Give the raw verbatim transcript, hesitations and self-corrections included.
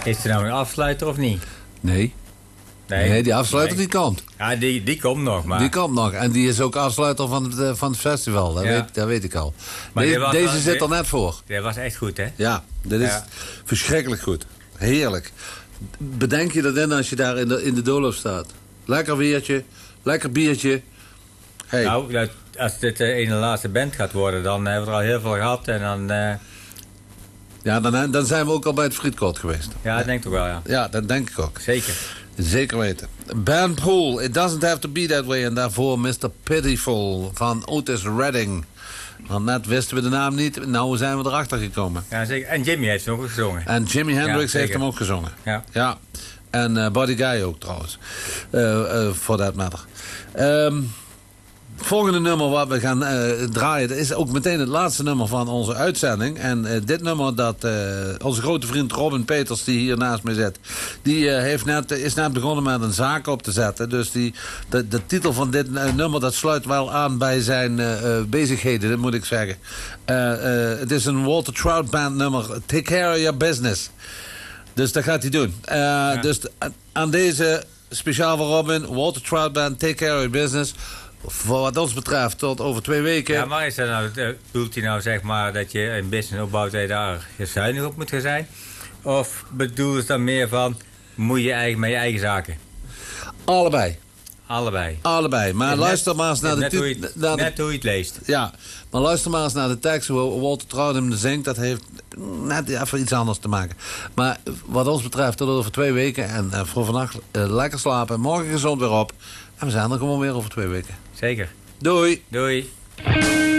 Is er nou een afsluiter of niet? Nee. Nee, nee die afsluiter nee. die komt. Ja, die, die komt nog. Maar... Die komt nog. En die is ook afsluiter van het, van het festival. Dat, ja. weet, dat weet ik al. De, deze wel, zit er net voor. Dat was echt goed, hè? Ja, dat is ja. verschrikkelijk goed. Heerlijk. Bedenk je dat in als je daar in de, in de doolhof staat. Lekker weertje, lekker biertje. Hey. Nou, als dit de ene laatste band gaat worden, dan hebben we er al heel veel gehad. En dan... Uh... Ja, dan, dan zijn we ook al bij het frietkot geweest. Ja, dat denk ik ook wel, ja. Ja, dat denk ik ook. Zeker. Zeker weten. Ben Poole, It Doesn't Have To Be That Way. En daarvoor mister Pitiful van Otis Redding. Want net wisten we de naam niet. Nou zijn we erachter gekomen. Ja, zeker. En Jimmy heeft hem ook gezongen. En Jimi Hendrix ja, heeft hem ook gezongen. Ja. Ja. En uh, Buddy Guy ook trouwens. Voor uh, uh, that matter. Um, volgende nummer wat we gaan uh, draaien... dat is ook meteen het laatste nummer van onze uitzending. En uh, dit nummer dat uh, onze grote vriend Robin Peters... die hier naast me zit... die uh, heeft net, is net begonnen met een zaak op te zetten. Dus die, de, de titel van dit uh, nummer... dat sluit wel aan bij zijn uh, uh, bezigheden, dat moet ik zeggen. Uh, uh, het is een Walter Trout Band nummer... Take Care of Your Business. Dus dat gaat hij doen. Uh, ja. Dus aan deze, speciaal voor Robin... Walter Trout Band, Take Care of Your Business... Voor wat ons betreft, tot over twee weken. Ja, maar is dat nou, bedoelt hij nou zeg maar dat je een business opbouwt dat je daar zuinig op moet gaan zijn? Of bedoelt het dan meer van, moet je eigenlijk met je eigen zaken? Allebei. Allebei. Allebei. Maar net, luister maar eens naar de... Net, hoe je, het, naar de, net hoe je het leest. Ja, maar luister maar eens naar de tekst hoe Walter Trout hem zingt. Dat heeft net even iets anders te maken. Maar wat ons betreft, tot over twee weken. En uh, voor vannacht uh, lekker slapen. Morgen gezond weer op. En we zijn er gewoon weer over twee weken. Zeker. Doei. Doei.